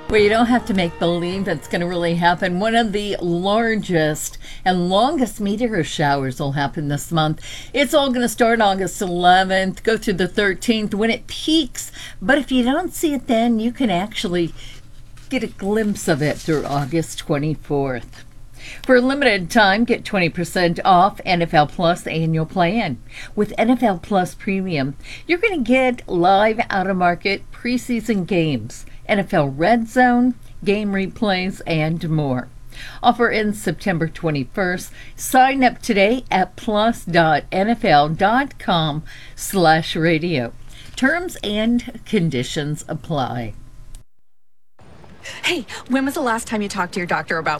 Well, you don't have to make believe it's going to really happen. One of the largest and longest meteor showers will happen this month. It's all going to start August 11th, go through the 13th when it peaks. But if you don't see it then, you can actually get a glimpse of it through August 24th. For a limited time, get 20% off NFL Plus annual plan. With NFL Plus Premium, you're going to get live out-of-market preseason games, NFL Red Zone, game replays, and more. Offer ends September 21st. Sign up today at plus.nfl.com/radio. Terms and conditions apply. Hey, when was the last time you talked to your doctor about